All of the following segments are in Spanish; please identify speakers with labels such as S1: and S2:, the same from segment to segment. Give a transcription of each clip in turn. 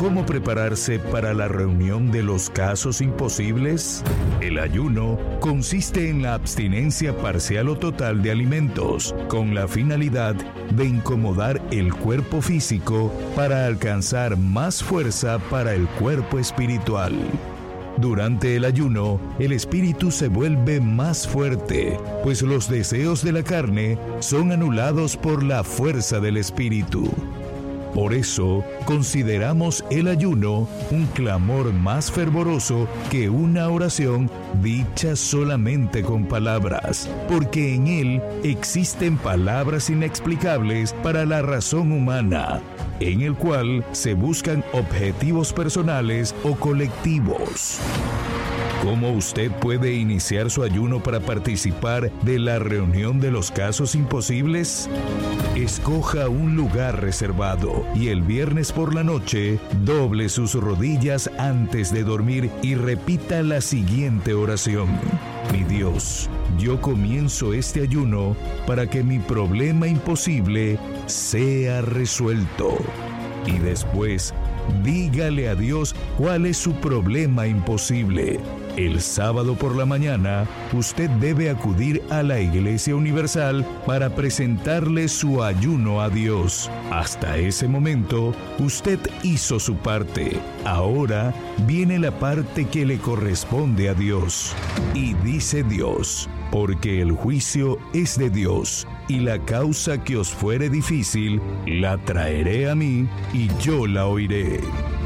S1: ¿Cómo prepararse para la reunión de los casos imposibles? El ayuno consiste en la abstinencia parcial o total de alimentos, con la finalidad de incomodar el cuerpo físico para alcanzar más fuerza para el cuerpo espiritual. Durante el ayuno, el espíritu se vuelve más fuerte, pues los deseos de la carne son anulados por la fuerza del espíritu. Por eso, consideramos el ayuno un clamor más fervoroso que una oración dicha solamente con palabras, porque en él existen palabras inexplicables para la razón humana, en el cual se buscan objetivos personales o colectivos. ¿Cómo usted puede iniciar su ayuno para participar de la reunión de los casos imposibles? Escoja un lugar reservado y el viernes por la noche doble sus rodillas antes de dormir y repita la siguiente oración. Mi Dios, yo comienzo este ayuno para que mi problema imposible sea resuelto. Y después, dígale a Dios cuál es su problema imposible. El sábado por la mañana, usted debe acudir a la Iglesia Universal para presentarle su ayuno a Dios. Hasta ese momento, usted hizo su parte. Ahora viene la parte que le corresponde a Dios. Y dice Dios, porque el juicio es de Dios, y la causa que os fuere difícil, la traeré a mí, y yo la oiré.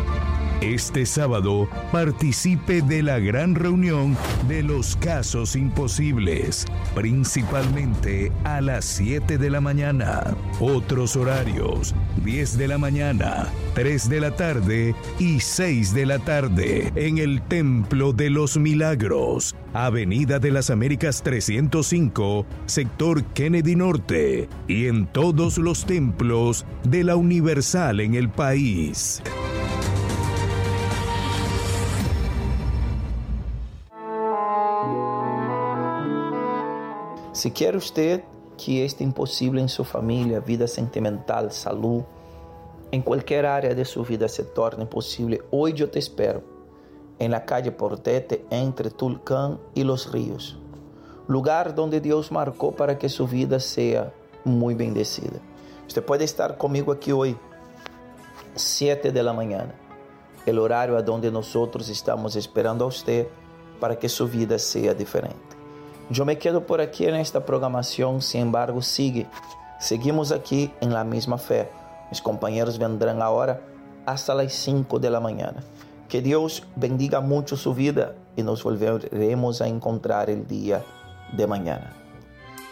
S1: Este sábado participe de la gran reunión de los casos imposibles, principalmente a las 7 de la mañana. Otros horarios: 10 de la mañana, 3 de la tarde y 6 de la tarde en el Templo de los Milagros, Avenida de las Américas 305, sector Kennedy Norte, y en todos los templos de la Universal en el país.
S2: Si quiere usted que este imposible en su familia, vida sentimental, salud, en cualquier área de su vida se torne posible, hoy yo te espero en la calle Portete entre Tulcán y Los Ríos, lugar donde Dios marcó para que su vida sea muy bendecida. Usted puede estar conmigo aquí hoy, 7 de la mañana, el horario a donde nosotros estamos esperando a usted para que su vida sea diferente. Yo me quedo por aquí en esta programación, sin embargo, seguimos aquí en la misma fe. Mis compañeros vendrán ahora hasta las 5 de la mañana. Que Dios bendiga mucho su vida y nos volveremos a encontrar el día de mañana.